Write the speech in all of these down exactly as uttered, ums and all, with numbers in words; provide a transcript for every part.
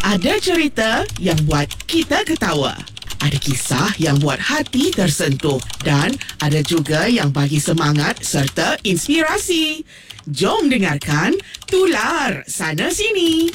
Ada cerita yang buat kita ketawa. Ada kisah yang buat hati tersentuh. Dan ada juga yang bagi semangat serta inspirasi. Jom dengarkan Tular Sana Sini.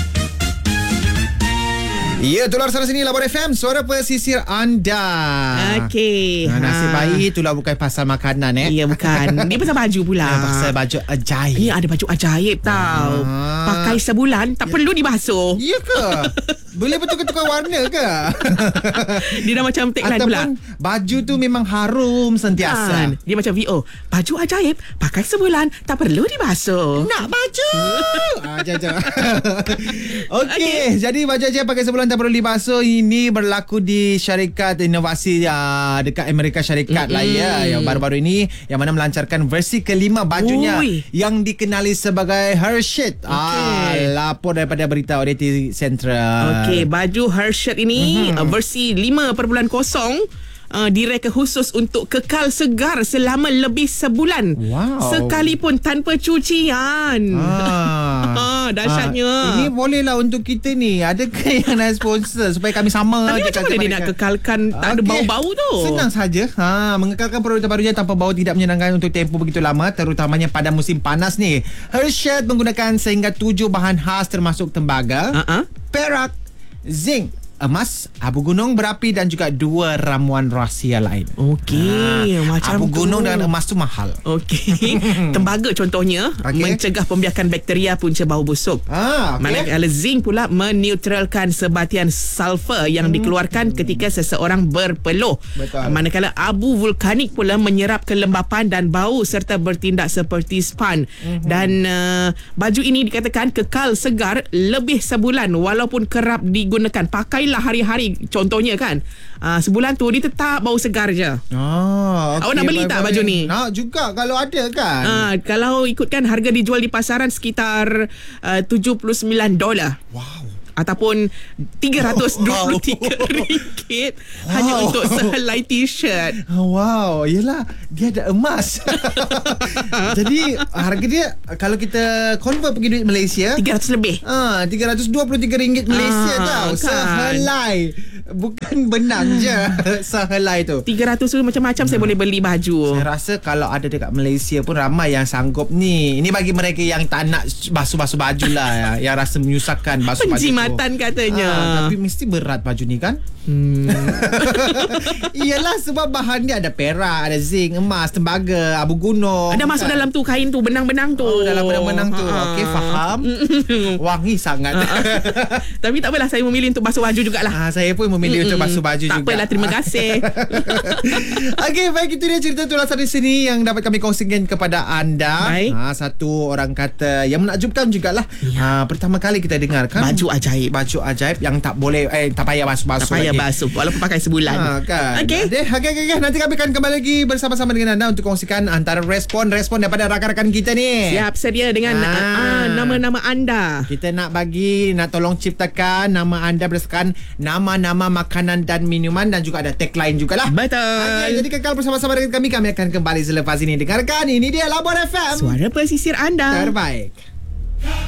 Ya, Tular Sana Sini Labuan F M, suara pesisir anda. Okey. Ha, nasib ha. baik Tular bukan pasal makanan eh. Ya, bukan. Dia pasal baju pula. Ha, pasal baju ajaib. Ni ada baju ajaib tau. Ah. Pakai sebulan tak ya. perlu dibasuh. Ya ke? Boleh betul-betul warna ke? Dia dah macam tagline pula. Ataupun baju tu memang harum sentiasa. Kan? Dia macam V O. Baju ajaib, pakai sebulan, tak perlu dibasuh. Nak baju. ah, jajah. Okey, okay. Jadi baju ajaib pakai sebulan tak perlu dibasuh. Ini berlaku di syarikat inovasi uh, dekat Amerika Syarikat mm-hmm. lah ya. Yang baru-baru ini, yang mana melancarkan versi kelima bajunya. Ui. Yang dikenali sebagai Hershey. Okay. Ah, lapor daripada berita Odete Central. Okey, baju Hershey ini mm-hmm. versi lima perpuluhan kosong. Uh, direka khusus untuk kekal segar selama lebih sebulan. Wow. Sekalipun tanpa cucian. Ah. Dahsyatnya. Ah, ini bolehlah untuk kita ni. Adakah yang nak sponsor supaya kami sama? Tapi macam mana dia nak kekalkan tak ada okay. bau-bau tu? Senang saja. Ha, mengekalkan produk barunya tanpa bau tidak menyenangkan untuk tempoh begitu lama, terutamanya pada musim panas ni. Hershey menggunakan sehingga tujuh bahan khas termasuk tembaga, uh-uh. perak, zinc, emas, abu gunung berapi dan juga dua ramuan rahsia lain. Okey, ha, macam abu tu. gunung dengan emas tu mahal. Okey. Tembaga contohnya okay. mencegah pembiakan bakteria punca bau busuk. Ah, okay. Manakala zinc pula meneutralkan sebatian sulfur yang hmm. dikeluarkan ketika seseorang berpeluh. Betul. Manakala abu vulkanik pula menyerap kelembapan dan bau serta bertindak seperti span. Hmm. Dan uh, baju ini dikatakan kekal segar lebih sebulan walaupun kerap digunakan. Pakai lah hari-hari contohnya kan uh, sebulan tu dia tetap bau segar je. Oh, okay. Awak nak beli tak baju ni? Nak juga kalau ada kan. uh, Kalau ikutkan harga dijual di pasaran sekitar uh, tujuh puluh sembilan dolar. Wow. Ataupun tiga ratus dua puluh tiga ringgit wow. hanya untuk sehelai t-shirt. Wow, yelah dia ada emas. Jadi harga dia kalau kita convert pergi duit Malaysia tiga ratus lebih. Ah, tiga ratus dua puluh tiga ringgit Malaysia ah, tau. Kan? Sehelai. Bukan benang je. Sehelai tu. tiga ratus tu macam-macam hmm. saya boleh beli baju. Saya rasa kalau ada dekat Malaysia pun ramai yang sanggup ni. Ini bagi mereka yang tak nak basuh-basuh baju lah. Yang rasa menyusahkan basuh baju. Penjimatan katanya. Ah, tapi mesti berat baju ni kan? Hmm. Iyalah sebab bahan dia ada perak, ada zinc, emas, tembaga, abu gunung. Ada masuk kan? Dalam tu kain tu, benang-benang tu. Oh, dalam benang-benang tu. Ha. Okey, faham. Wangi sangat. Tapi tak apalah, saya memilih untuk basuh baju jugalah. Ah, saya pun memilih Mm-mm. untuk basuh baju tak juga. Tak apalah, terima kasih. Okey, baik, itu dia cerita Tular Sana Sini yang dapat kami kongsikan kepada anda. Ha, satu orang kata yang menakjubkan jugalah. Ya. Ha, pertama kali kita dengarkan baju ajaib. Baju ajaib yang tak boleh eh tak payah basuh-basuh. Tak payah basuh walaupun pakai sebulan. Ha, kan. Okey. Okey, okey, okey. Nanti kami akan kembali lagi bersama-sama dengan anda untuk kongsikan antara respon-respon daripada rakan-rakan kita ni. Siap sedia dengan ha. uh, nama-nama anda. Kita nak bagi, nak tolong ciptakan nama anda berdasarkan nama-nama makanan dan minuman dan juga ada tagline jugalah. Betul. Okay, jadi kekal bersama-sama dengan kami. Kami akan kembali selepas ini. Dengarkan, ini dia Labuan F M. Suara pesisir anda. Terbaik.